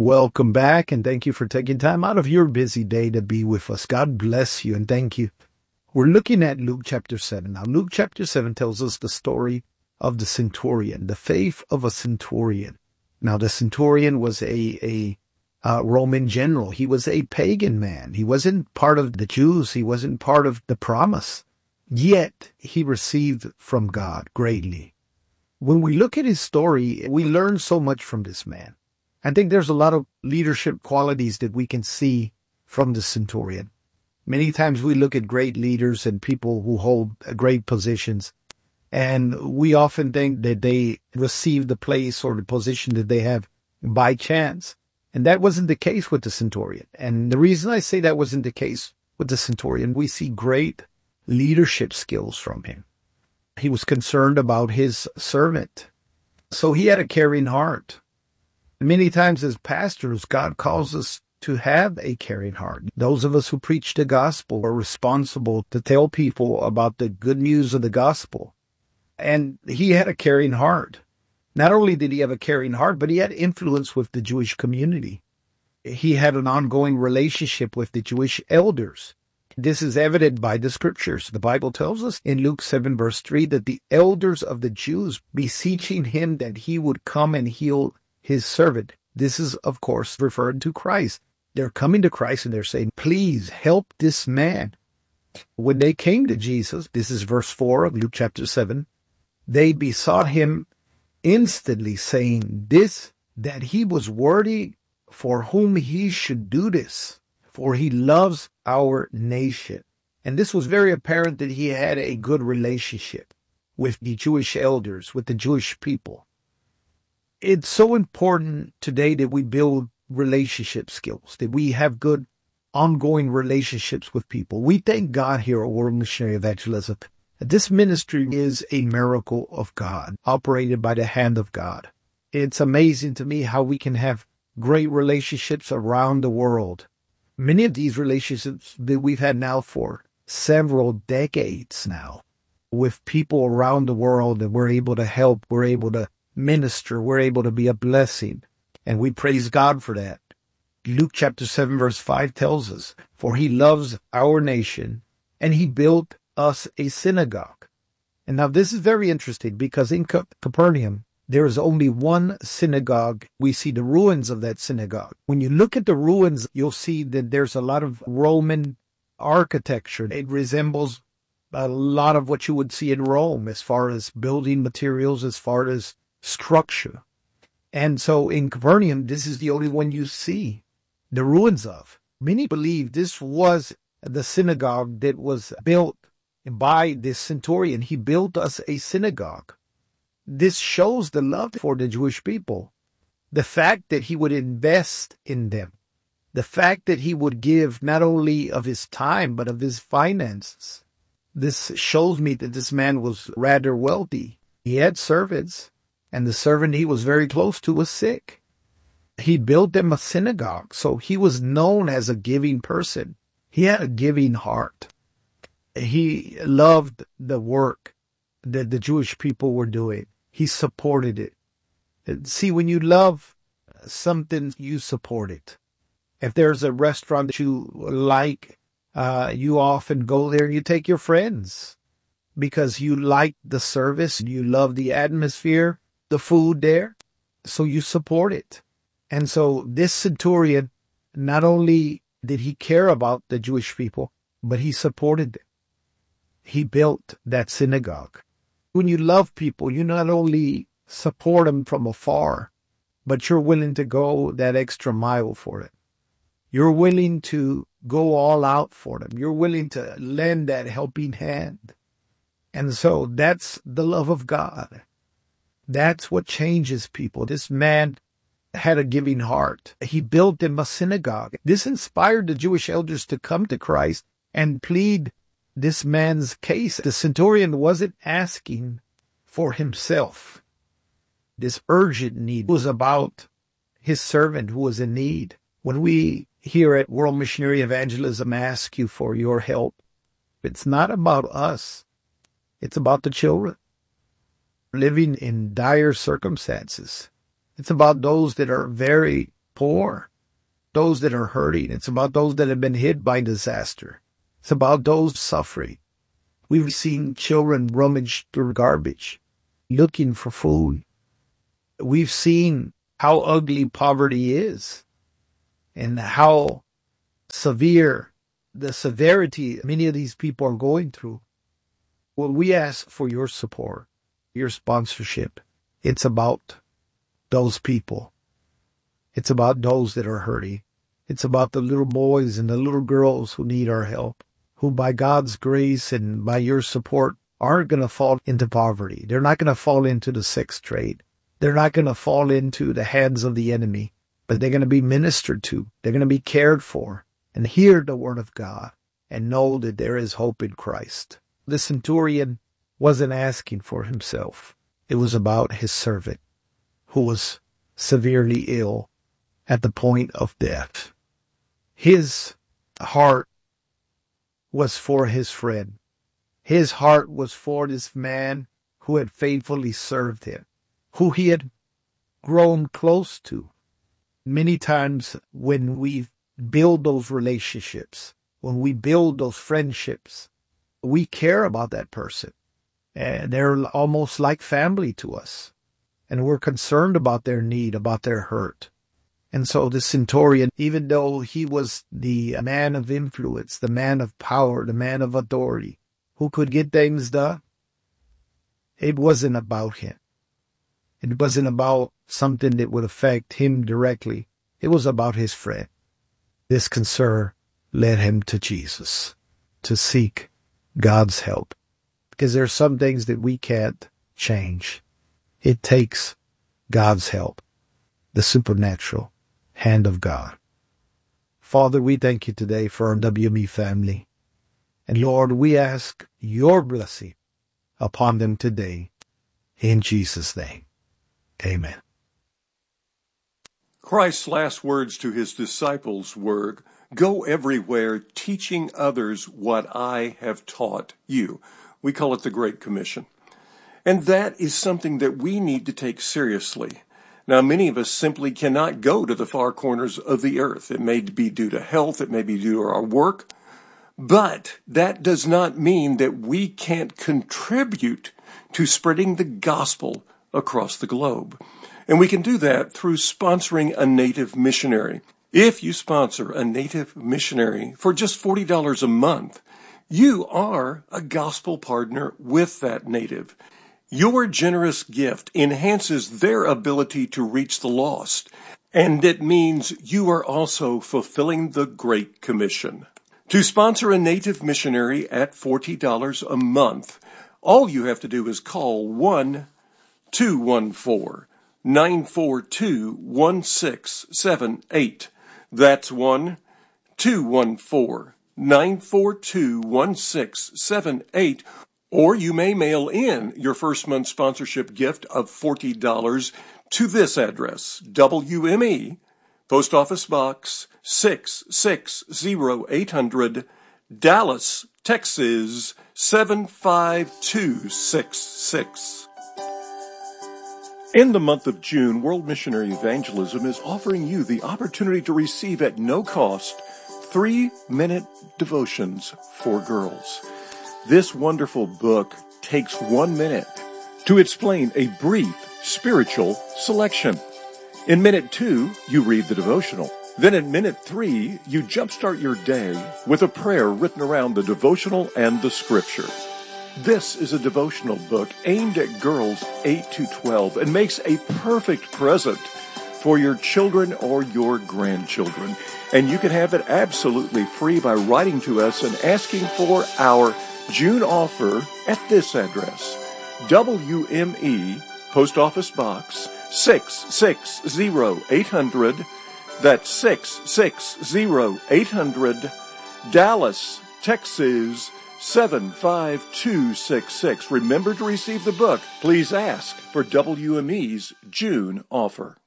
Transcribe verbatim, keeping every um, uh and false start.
Welcome back, and thank you for taking time out of your busy day to be with us. God bless you, and thank you. We're looking at Luke chapter seven. Now, Luke chapter seven tells us the story of the centurion, the faith of a centurion. Now, the centurion was a, a uh, Roman general. He was a pagan man. He wasn't part of the Jews. He wasn't part of the promise. Yet, he received from God greatly. When we look at his story, we learn so much from this man. I think there's a lot of leadership qualities that we can see from the centurion. Many times we look at great leaders and people who hold great positions, and we often think that they received the place or the position that they have by chance. And that wasn't the case with the centurion. And the reason I say that wasn't the case with the centurion, we see great leadership skills from him. He was concerned about his servant. So he had a caring heart. Many times as pastors, God calls us to have a caring heart. Those of us who preach the gospel are responsible to tell people about the good news of the gospel. And he had a caring heart. Not only did he have a caring heart, but he had influence with the Jewish community. He had an ongoing relationship with the Jewish elders. This is evident by the scriptures. The Bible tells us in Luke seven verse three that the elders of the Jews beseeching him that he would come and heal his servant. This is, of course, referring to Christ. They're coming to Christ and they're saying, please help this man. When they came to Jesus, this is verse four of Luke chapter seven, they besought him instantly, saying this, that he was worthy for whom he should do this, for he loves our nation. And this was very apparent that he had a good relationship with the Jewish elders, with the Jewish people. It's so important today that we build relationship skills, that we have good ongoing relationships with people. We thank God here at World Missionary Evangelism. This ministry is a miracle of God, operated by the hand of God. It's amazing to me how we can have great relationships around the world. Many of these relationships that we've had now for several decades now with people around the world that we're able to help, we're able to minister, we're able to be a blessing. And we praise God for that. Luke chapter seven verse five tells us, for he loves our nation and he built us a synagogue. And now this is very interesting because in Capernaum, there is only one synagogue. We see the ruins of that synagogue. When you look at the ruins, you'll see that there's a lot of Roman architecture. It resembles a lot of what you would see in Rome as far as building materials, as far as structure. And so in Capernaum, this is the only one you see the ruins of. Many believe this was the synagogue that was built by this centurion. He built us a synagogue. This shows the love for the Jewish people. The fact that he would invest in them. The fact that he would give not only of his time, but of his finances. This shows me that this man was rather wealthy. He had servants, and the servant he was very close to was sick. He built them a synagogue, so he was known as a giving person. He had a giving heart. He loved the work that the Jewish people were doing. He supported it. See, when you love something, you support it. If there's a restaurant that you like, uh, you often go there and you take your friends because you like the service, you love the atmosphere, the food there, so you support it. And so this centurion, not only did he care about the Jewish people, but he supported them. He built that synagogue. When you love people, you not only support them from afar, but you're willing to go that extra mile for them. You're willing to go all out for them. You're willing to lend that helping hand. And so that's the love of God. That's what changes people. This man had a giving heart. He built them a synagogue. This inspired the Jewish elders to come to Christ and plead this man's case. The centurion wasn't asking for himself. This urgent need was about his servant who was in need. When we here at World Missionary Evangelism ask you for your help, it's not about us. It's about the children living in dire circumstances. It's about those that are very poor, those that are hurting. It's about those that have been hit by disaster. It's about those suffering. We've seen children rummage through garbage, looking for food. We've seen how ugly poverty is and how severe the severity many of these people are going through. Well, we ask for your support, your sponsorship. It's about those people. It's about those that are hurting. It's about the little boys and the little girls who need our help, who by God's grace and by your support aren't going to fall into poverty. They're not going to fall into the sex trade. They're not going to fall into the hands of the enemy, but they're going to be ministered to. They're going to be cared for and hear the word of God and know that there is hope in Christ. The centurion wasn't asking for himself. It was about his servant who was severely ill at the point of death. His heart was for his friend. His heart was for this man who had faithfully served him, who he had grown close to. Many times when we build those relationships, when we build those friendships, we care about that person. And they're almost like family to us. And we're concerned about their need, about their hurt. And so the centurion, even though he was the man of influence, the man of power, the man of authority, who could get things done, it wasn't about him. It wasn't about something that would affect him directly. It was about his friend. This concern led him to Jesus to seek God's help. Because there are some things that we can't change. It takes God's help, the supernatural hand of God. Father, we thank you today for our W M E family. And Lord, we ask your blessing upon them today. In Jesus' name, amen. Christ's last words to his disciples were, "Go everywhere, teaching others what I have taught you." We call it the Great Commission. And that is something that we need to take seriously. Now, many of us simply cannot go to the far corners of the earth. It may be due to health, it may be due to our work, but that does not mean that we can't contribute to spreading the gospel across the globe. And we can do that through sponsoring a native missionary. If you sponsor a native missionary for just forty dollars a month, you are a gospel partner with that native. Your generous gift enhances their ability to reach the lost, and it means you are also fulfilling the Great Commission. To sponsor a native missionary at forty dollars a month, all you have to do is call one two one four, nine four two, one six seven eight. That's one two one four, nine four two, one six seven eight. Or you may mail in your first month sponsorship gift of forty dollars to this address, W M E, Post Office Box six six zero eight hundred, Dallas, Texas seven five two six six. In the month of June, World Missionary Evangelism is offering you the opportunity to receive at no cost three-minute devotions for girls. This wonderful book takes one minute to explain a brief spiritual selection. In minute two, you read the devotional. Then in minute three, you jumpstart your day with a prayer written around the devotional and the scripture. This is a devotional book aimed at girls eight to twelve and makes a perfect present for your children or your grandchildren. And you can have it absolutely free by writing to us and asking for our June offer at this address, W M E, Post Office Box six six zero eight hundred, that's six six zero eight hundred, Dallas, Texas seven five two six six. Remember to receive the book. Please ask for W M E's June offer.